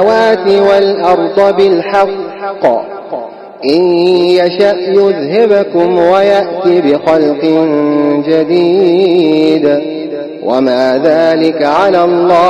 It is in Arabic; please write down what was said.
والأرض بالحق إن يشأ يذهبكم ويأتي بخلق جديد وما ذلك على الله